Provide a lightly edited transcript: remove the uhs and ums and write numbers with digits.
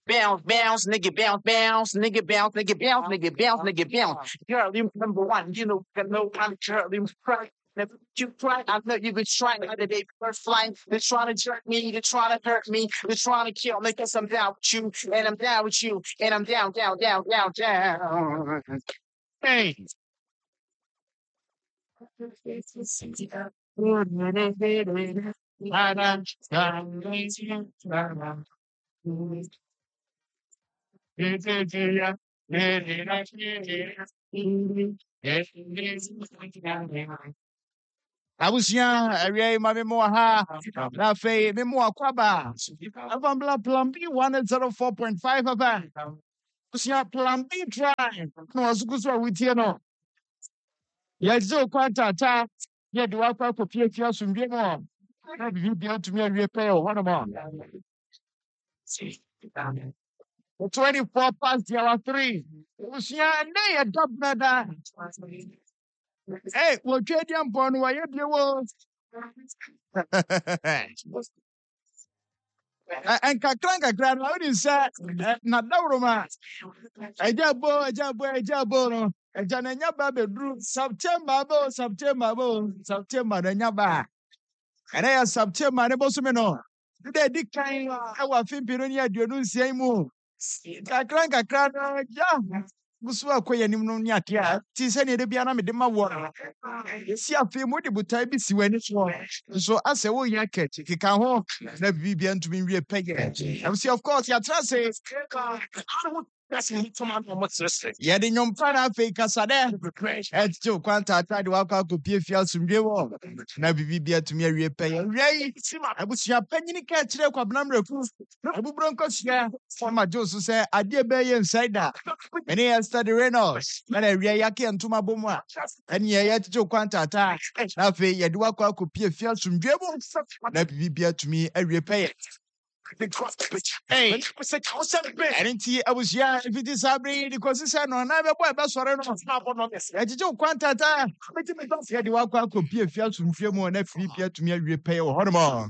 Bounce, bounce, nigga, bounce, bounce, nigga, bounce, nigga, bounce, nigga, bounce, nigga, bounce. Girl, you number one, you know, got no kind of girl, you right. Never you try, I know you've been trying the other day, first flight. They're trying to jerk me, they're trying to hurt me, they're trying to kill me, cause I'm down with you, and I'm down with you, and I'm down, down, down, down, down. Hey. I was young, I really my more ha. Na fe me more kwaba. Avambla plan B 104.5 aba. Was your plan B drive. No asukuso with you no. Yes, so kwanta ta. Yeah, do I kwa kopie fia sumbi mo. Na bibi bia to me repair one more. 24 past the hour 3. Was your day a dub nada. Hey, what trading upon why you was. And kakra na wodi sa na dawro ma ejabo no eja na nya ba bedru September na nya ba ana ya September ne boso me no de di kan e wa fimpi no ni aduonu nsia mu kakra no ja busu akoya nim no ni atia ti se ne de bia na me de ma wo si afi mu de butai bi si wani so ase wo ya keti kika ho na bibia ntumi wie pege am see of course ya trust say that's him to my what's this ya de nyom fa na afi kasa de et jo kwanta ata de wakwa ko pie fia sumdwe wo na bibia tumi awie pege rei abusia panyini ka kire kwa bnamrefu abubro nkosia former Joe say ade be ye inside and he has studied Reynolds. And I react and to my bomba. And yet, Joe Quantata. Nafe, Yadua Quaco Pia Fiat from Dribble. Let me be to me a repay. Hey, I didn't see I was young. If it is Abri, because it's an another boy, that's what I know. I did Joe Quantata. Yadua Quaco Pia Fiat from Fiamo and FP to me a repay or Hormone.